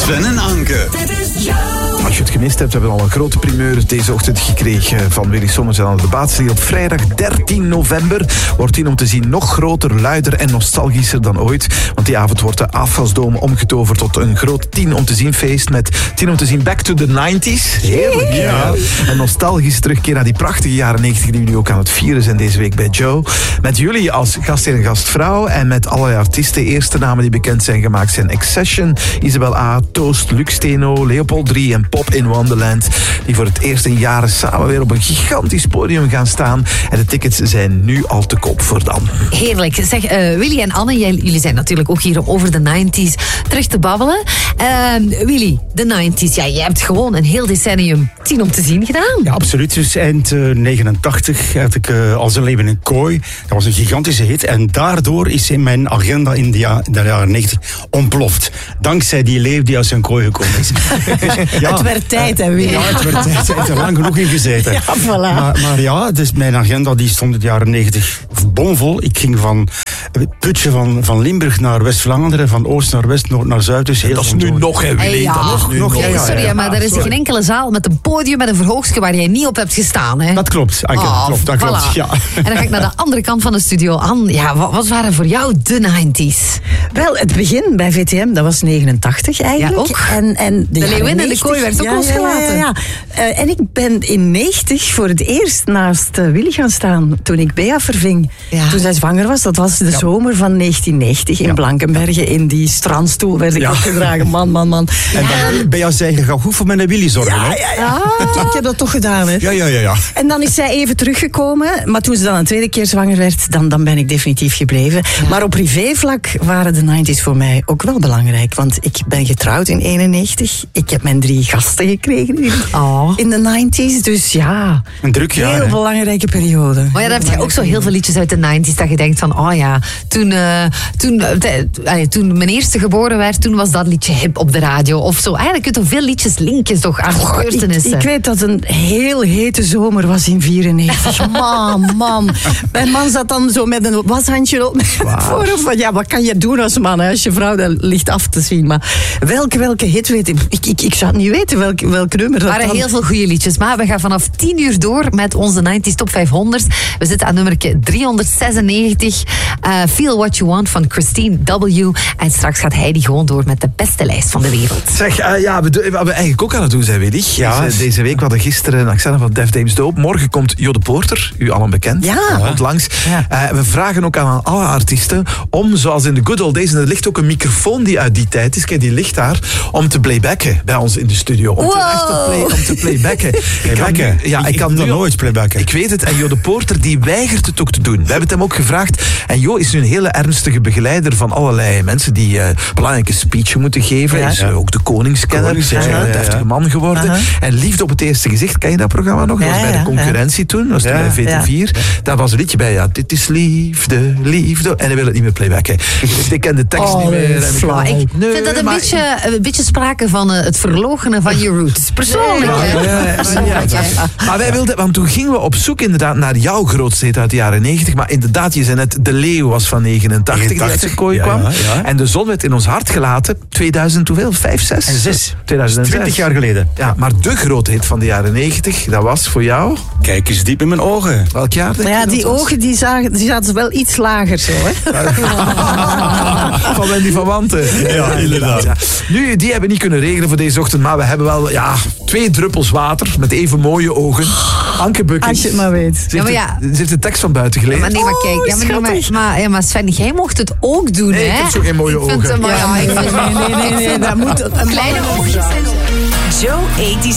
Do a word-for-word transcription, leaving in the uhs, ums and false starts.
Sven en Anke. Als je het gemist hebt, hebben we al een grote primeur deze ochtend gekregen van Willy Sommers en de debaatserie. Op vrijdag dertien november wordt die om te zien nog groter, luider en nostalgischer dan ooit. Want die avond wordt de Afgasdome omgetoverd tot een groot tien om te zien feest met tien om te zien Back to the nineties. Heerlijk, ja. Een nostalgische terugkeer naar die prachtige jaren negentig die jullie ook aan het vieren zijn deze week bij Joe. Met jullie als gastheer en gastvrouw en met allerlei artiesten. Eerste namen die bekend zijn gemaakt zijn Accession, Isabel A, Toast, Lux Steno, Leopold drie en Pop in Wonderland. Die voor het eerst in jaren samen weer op een gigantisch podium gaan staan. En de tickets zijn nu al te koop voor dan. Heerlijk. Zeg, uh, Willy en Anne, jij, jullie zijn natuurlijk ook hier om over de nineties terug te babbelen. Uh, Willy, de nineties, ja, jij hebt gewoon een heel decennium tien om te zien gedaan. Ja, absoluut. Dus eind uh, negenentachtig had ik uh, Als een leven in kooi. Dat was een gigantische hit. En daardoor is in mijn agenda in de, ja, in de jaren negentig ontploft. Dankzij die leeuw die uit zijn kooi gekomen is. Ja, het werd tijd, hè, Willy. Ja, het werd tijd. Ik heb er lang genoeg in gezeten. Ja, voilà. Maar, maar ja, dus mijn agenda die stond in de jaren negentig bomvol. Ik ging van het putje van, van Limburg naar West-Vlaanderen, van oost naar west, noord naar zuid. Dus heel dat is nu zo. nog, hè, Willy. Hey, ja. Dat is nu nog. Ja, ja, sorry, ja, maar er is geen enkele zaal met een podium met een verhoogstje waar jij niet op hebt gestaan. Hè? Dat klopt, Anke, Oh, klopt, dat voilà. klopt. Ja. En dan ga ik naar de andere kant van de studio. Anne, ja, wat, wat waren voor jou de nineties? Wel, het begin bij V T M, dat was negenentachtig eigenlijk. Ja, ook. En, en De leeuwin en de kooi werd ook ja, losgelaten. Ja, ja, ja. Uh, en ik ben in negentig voor het eerst naast uh, Willy gaan staan toen ik Bea verving. Ja. Toen zij zwanger was, dat was de Ja. zomer van negentien negentig in Ja. Blankenberge. In die strandstoel werd ik Ja. opgedragen. Man, man, man. En bij, bij jou zei je, ga goed voor mijn Willy zorgen. Ja, hè? ja, ja. Ik heb dat toch gedaan, hè. Ja, ja, ja, ja. En dan is zij even teruggekomen. Maar toen ze dan een tweede keer zwanger werd, dan, dan ben ik definitief gebleven. Ja. Maar op privévlak waren de nineties voor mij ook wel belangrijk. Want ik ben getrouwd in eenennegentig. Ik heb mijn drie gasten gekregen in, Oh. in de nineties. Dus ja, Een druk jaar. heel hè? belangrijke periode. Maar ja, dan heb je ook zo heel veel liedjes uit de nineties dat je denkt van, oh ja, toen, uh, toen, uh, te- allee, toen mijn eerste geboren werd, toen was dat liedje hip op de radio of zo. Eigenlijk kun je veel liedjes linken toch aan Ik, gebeurtenissen. ik weet dat het een heel hete zomer was in vierennegentig. Man, man. Mijn man zat dan zo met een washandje op mijn voorhoofd. Van, ja, wat kan je doen als man, hè? Als je vrouw dat ligt af te zien. Maar welke, welke hit weet ik? Ik, ik, ik zou het niet weten welk, welk nummer dat Er waren dan... heel veel goede liedjes, maar we gaan vanaf tien uur door met onze nineties Top vijfhonderd. We zitten aan nummer driehonderdzesennegentig. Uh, Feel What You Want van Christine W. En straks gaat Heidi gewoon door met de beste lijst van de wereld. Zeg, uh, ja, we, do- wat we eigenlijk ook aan het doen zijn, Willy. Ja. Deze, deze week, we hadden gisteren een accent van Def Dames Dope. Morgen komt Jo de Porter, u allen bekend. Ja. Die komt langs. Ja. Uh, we vragen ook aan alle artiesten om, zoals in de good old days, en er ligt ook een microfoon die uit die tijd is, kijk, die ligt daar, om te playbacken bij ons in de studio. Om, te, Wow. echt te, play, om te playbacken. Ik kan Playbacken? nu- Ja, ik, Ik kan doe dat nu al- nooit, playbacken. Ik weet het, en Jo de Porter, die weigert het ook te doen. We hebben het hem ook gevraagd. En Jo is nu een hele ernstige begeleider van allerlei mensen die uh, belangrijke speechen moeten geven. Ja. Is uh, ook de koningskenner. Konings, Is ja, een ja, ja. deftige man geworden. Aha. En Liefde op het eerste gezicht, ken je dat programma nog? Dat was Ja, bij de ja, concurrentie toen. Dat was toen Ja. bij V T vier. Daar was een liedje bij. Ja, dit is liefde, liefde. En hij wil het niet meer playbacken. Dus ik ken de tekst Oh, niet meer. En ik- flauw. Maar ik Nee, vind dat een maar- beetje, een beetje sprake van uh, het verloochenen van je roots. Persoonlijk, Ja, hè? ja, ja, ja. Persoonlijk, hè? Maar wij wilden, want toen gingen we op zoek inderdaad naar jouw grootste hit uit de jaren negentig. Maar inderdaad, je zei net, De Leeuw was van negenentachtig, die uit zijn kooi ja, kwam. ja, ja. En De Zon werd in ons hart gelaten, tweeduizend hoeveel? Vijf, zes? En zes. tweeduizend zes. Twintig jaar geleden. Ja, maar de grote hit van de jaren negentig, dat was voor jou, Kijk eens diep in mijn ogen. welk jaar denk Maar ja, je die dat was? ogen die zagen, die zaten wel iets lager zo, hè. Van Wendy van Wanten. Ja, inderdaad. Ja. Nu, die hebben we niet kunnen regelen voor deze ochtend, maar we hebben wel ja, twee druppels water met even mooie ogen. Anke Bukkens. Als je het maar weet. Ze Ja, heeft, maar de, ze heeft de tekst van buiten gelezen. Maar nee, maar kijk, Oh, ja, maar, nee, maar, schattig. maar, ja, maar Sven, jij mocht het ook doen, Nee, hè? ik heb zo geen mooie Ik vind ogen. het, maar ja, ik vind, nee, nee, nee, nee, dat moet een kleine oogjes zijn. Joe eet